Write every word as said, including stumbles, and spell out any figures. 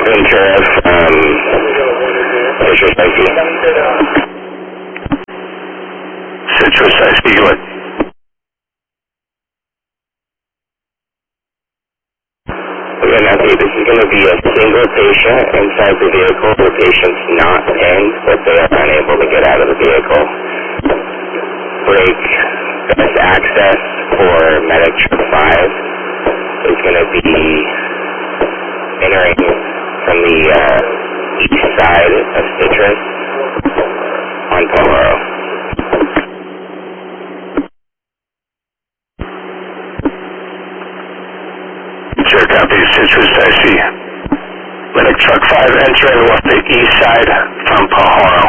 Ventura from Citrus I C. Citrus I C, go ahead. Again, Matthew, this is going to be a single patient inside the vehicle. The patient's not pinned, but they are unable to get out of the vehicle. Brake best access for Medic Truck five is going to be entering from the uh, east side of Citrus on Pajaro. Sure, copy, Citrus I C. Medic Truck five entering what, the east side from Pajaro.